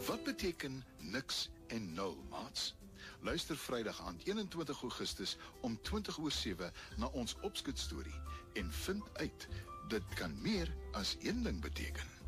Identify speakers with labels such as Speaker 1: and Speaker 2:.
Speaker 1: Wat beteken niks en nul, maats? Luister Vrydag aand 21 Augustus om 20:07 na ons opskutstorie en vind uit, dit kan meer as een ding beteken.